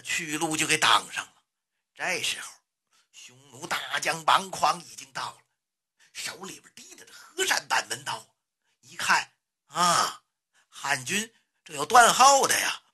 去路就给挡上了。这时候匈奴大将王匡已经到了，手里边提着河山板门刀，一看啊，汉军这有断后的呀，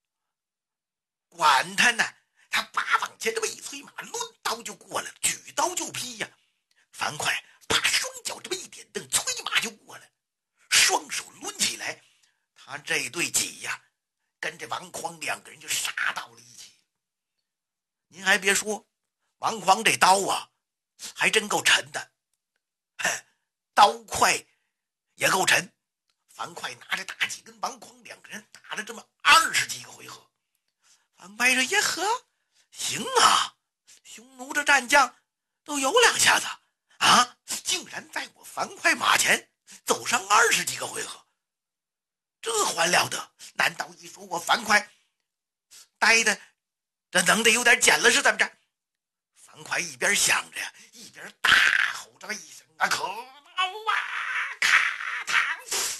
管他呢，他把往前这么一催马，抡刀就过来了，举刀就劈呀。樊哙把双脚这么一点蹬，催马就过来，双手抡起来，他这对戟呀，跟这王匡两个人就杀到了一起。您还别说，王匡这刀啊，还真够沉的，刀快也够沉。樊哙拿着大戟跟王匡两个人打了这么20几个回合。樊哙说：“耶呵，行啊，匈奴这战将都有两下子啊，竟然在我樊哙马前走上20几个回合，这还了得？难道一说我樊哙呆的这能得有点减了是怎么着？”樊哙一边想着呀，一边大吼这么一声：“啊，可恼啊！”咔嚓，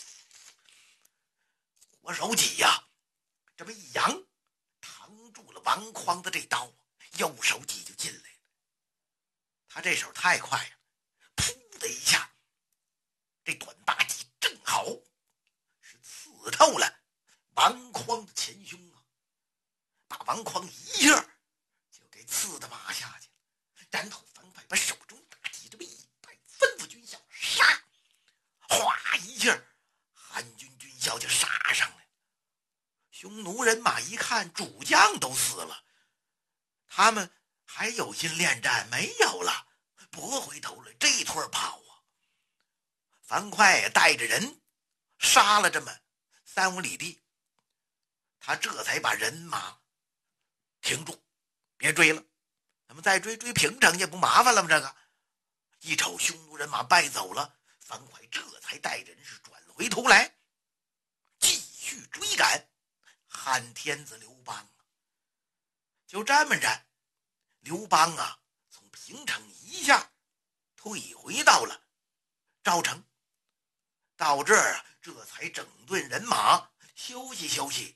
左手戟呀，这么一扬，扛住了王匡的这刀，右手戟就进来了。他这手太快了，噗的一下，这短大戟正好是刺透了王匡的前胸啊，把王匡一下就给刺到马下去了。然后樊哙把手中大戟这么一摆，吩咐军校杀，哗一下，汉军军校就杀上来了。匈奴人马一看主将都死了，他们还有心恋战没有了，拨回头来这团跑啊。樊哙也带着人杀了这么3-5里地，他这才把人马停住，别追了，咱们再追平城也不麻烦了吗？这个一瞅匈奴人马败走了，樊哙这才带人是转回头来，继续追赶汉天子刘邦啊。就这么着，刘邦啊从平城一下退回到了赵城，到这儿啊，这才整顿人马休息休息。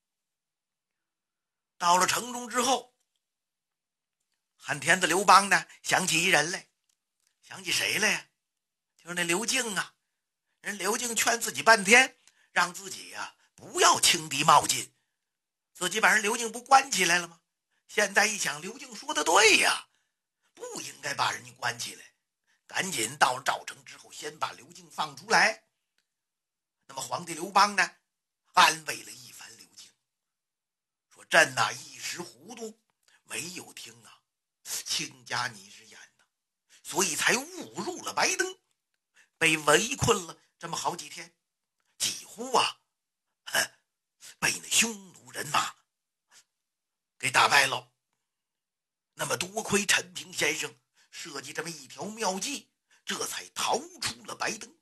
到了城中之后，汉天子刘邦呢想起一人来，想起谁来呀？就是那刘敬啊。人刘敬劝自己半天，让自己呀不要轻敌冒进，自己把人刘敬不关起来了吗？现在一想，刘敬说的对呀，不应该把人家关起来，赶紧到了赵城之后，先把刘敬放出来。那么皇帝刘邦呢，安慰了一番刘敬，说：“朕呐一时糊涂，没有听啊亲家你之言呐，所以才误入了白登，被围困了这么好几天，几乎啊被那匈奴人马给打败了。那么多亏陈平先生设计这么一条妙计，这才逃出了白登。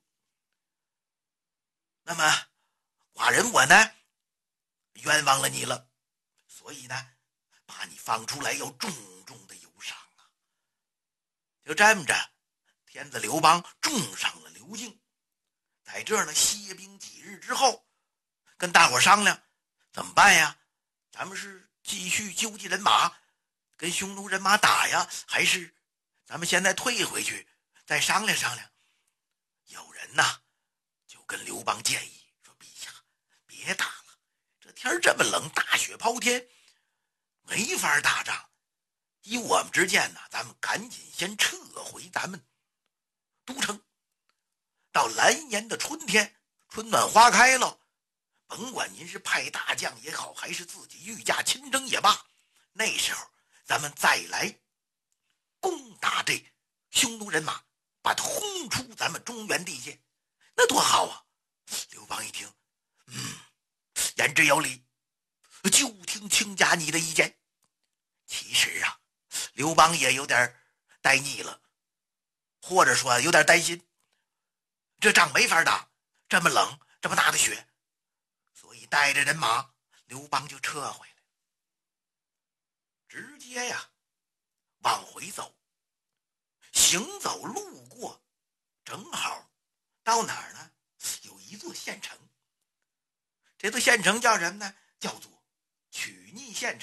那么寡人我呢冤枉了你了，所以呢把你放出来要重重的有赏啊。”就这么着，天子刘邦重赏了刘敬，在这儿呢歇兵几日之后，跟大伙商量怎么办呀？咱们是继续纠集人马跟匈奴人马打呀，还是咱们现在退回去再商量商量？有人呐就跟刘邦建议说：“陛下别打了，这天这么冷，大雪抛天，没法打仗。依我们之见呢，咱们赶紧先撤回咱们都城，到来年的春天，春暖花开了，甭管您是派大将也好，还是自己御驾亲征也罢，那时候咱们再来攻打这匈奴人马，把他轰出咱们中原地界，那多好啊！”刘邦一听，言之有理，就听亲家你的意见。其实啊，刘邦也有点呆腻了，或者说有点担心，这仗没法打，这么冷，这么大的雪，所以带着人马，刘邦就撤回来，直接呀往回走。行走路过，正好到哪儿呢？有一座县城，这座县城叫什么呢？叫做曲逆县城。